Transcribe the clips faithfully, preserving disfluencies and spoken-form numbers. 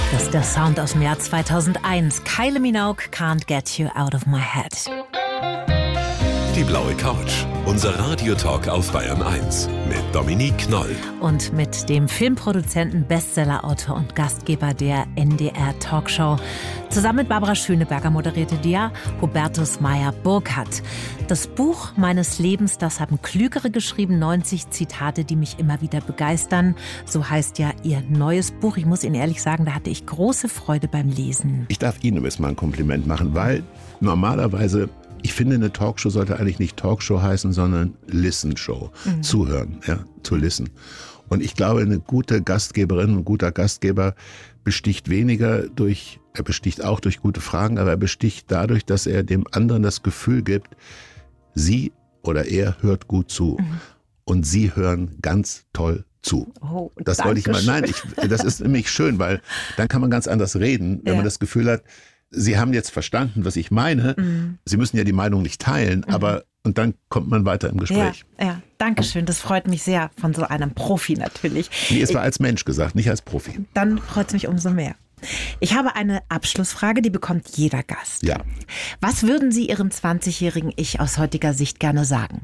Das ist der Sound aus dem Jahr zweitausendeins. Kylie Minogue, Can't Get You Out of My Head. Die blaue Couch. Unser Radiotalk auf Bayern eins mit Dominique Knoll. Und mit dem Filmproduzenten, Bestsellerautor und Gastgeber der N D R Talkshow. Zusammen mit Barbara Schöneberger moderierte die ja Hubertus Meyer-Burkhardt. Das Buch meines Lebens, das haben Klügere geschrieben, neunzig Zitate, die mich immer wieder begeistern. So heißt ja Ihr neues Buch. Ich muss Ihnen ehrlich sagen, da hatte ich große Freude beim Lesen. Ich darf Ihnen übrigens mal ein Kompliment machen, weil normalerweise, ich finde, eine Talkshow sollte eigentlich nicht Talkshow heißen, sondern Listen-Show. Mhm. Zuhören, ja, to listen. Und ich glaube, eine gute Gastgeberin, ein guter Gastgeber besticht weniger durch, er besticht auch durch gute Fragen, aber er besticht dadurch, dass er dem anderen das Gefühl gibt, sie oder er hört gut zu. Mhm. Und sie hören ganz toll zu. Oh, das wollte ich mal, nein, ich, das ist nämlich schön, weil dann kann man ganz anders reden, wenn ja. man das Gefühl hat, Sie haben jetzt verstanden, was ich meine. Mhm. Sie müssen ja die Meinung nicht teilen, mhm. aber und dann kommt man weiter im Gespräch. Ja, ja, danke schön. Das freut mich sehr von so einem Profi natürlich. Nee, es war als Mensch gesagt, nicht als Profi. Dann freut es mich umso mehr. Ich habe eine Abschlussfrage, die bekommt jeder Gast. Ja. Was würden Sie Ihrem zwanzigjährigen Ich aus heutiger Sicht gerne sagen?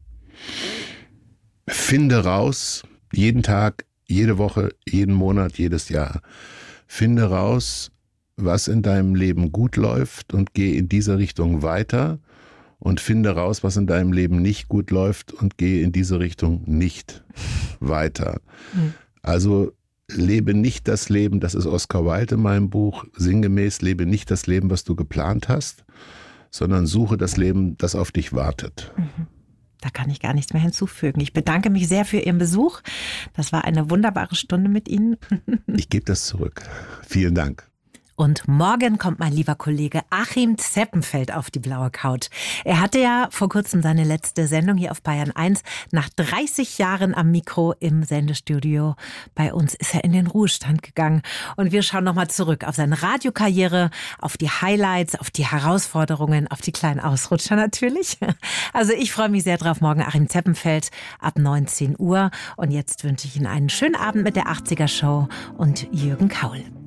Finde raus, jeden Tag, jede Woche, jeden Monat, jedes Jahr. Finde raus, was in deinem Leben gut läuft und geh in diese Richtung weiter und finde raus, was in deinem Leben nicht gut läuft und geh in diese Richtung nicht weiter. Mhm. Also lebe nicht das Leben, das ist Oscar Wilde in meinem Buch, sinngemäß, lebe nicht das Leben, was du geplant hast, sondern suche das Leben, das auf dich wartet. Mhm. Da kann ich gar nichts mehr hinzufügen. Ich bedanke mich sehr für Ihren Besuch. Das war eine wunderbare Stunde mit Ihnen. Ich gebe das zurück. Vielen Dank. Und morgen kommt mein lieber Kollege Achim Zeppenfeld auf die blaue Couch. Er hatte ja vor kurzem seine letzte Sendung hier auf Bayern eins. Nach dreißig Jahren am Mikro im Sendestudio bei uns ist er in den Ruhestand gegangen. Und wir schauen nochmal zurück auf seine Radiokarriere, auf die Highlights, auf die Herausforderungen, auf die kleinen Ausrutscher natürlich. Also ich freue mich sehr drauf. Morgen Achim Zeppenfeld ab neunzehn Uhr. Und jetzt wünsche ich Ihnen einen schönen Abend mit der achtziger Show und Jürgen Kaul.